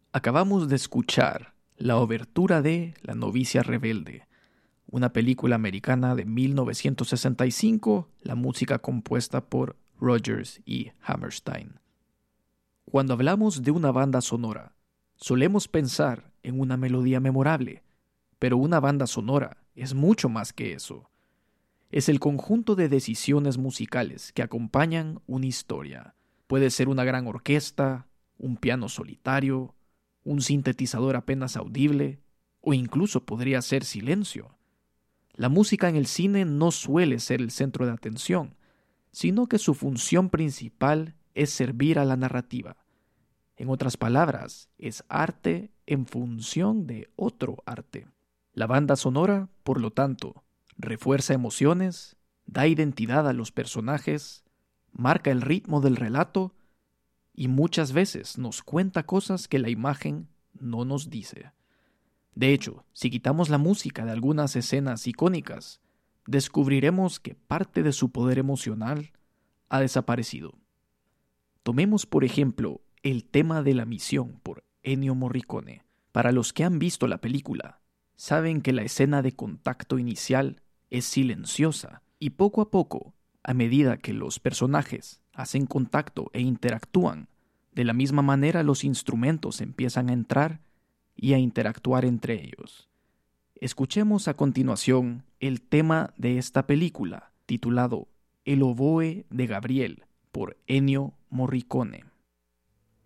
Acabamos de escuchar la obertura de La novicia rebelde, una película americana de 1965, la música compuesta por Rodgers y Hammerstein. Cuando hablamos de una banda sonora, solemos pensar en una melodía memorable, pero una banda sonora es mucho más que eso. Es el conjunto de decisiones musicales que acompañan una historia. Puede ser una gran orquesta, un piano solitario, un sintetizador apenas audible, o incluso podría ser silencio. La música en el cine no suele ser el centro de atención, sino que su función principal es servir a la narrativa. En otras palabras, es arte en función de otro arte. La banda sonora, por lo tanto, refuerza emociones, da identidad a los personajes, marca el ritmo del relato y muchas veces nos cuenta cosas que la imagen no nos dice. De hecho, si quitamos la música de algunas escenas icónicas, descubriremos que parte de su poder emocional ha desaparecido. Tomemos, por ejemplo, el tema de la misión por Ennio Morricone. Para los que han visto la película, saben que la escena de contacto inicial es silenciosa y poco a poco, a medida que los personajes hacen contacto e interactúan, de la misma manera los instrumentos empiezan a entrar y a interactuar entre ellos. Escuchemos a continuación el tema de esta película, titulado El oboe de Gabriel, por Ennio Morricone.